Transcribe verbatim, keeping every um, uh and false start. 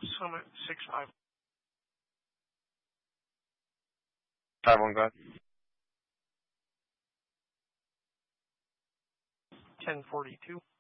Summit six five. Five one, go ahead. ten forty-two.